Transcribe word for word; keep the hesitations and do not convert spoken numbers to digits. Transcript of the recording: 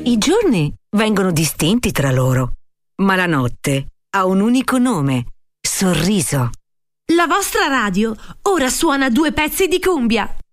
I giorni vengono distinti tra loro, ma la notte ha un unico nome: sorriso. La vostra radio ora suona due pezzi di cumbia.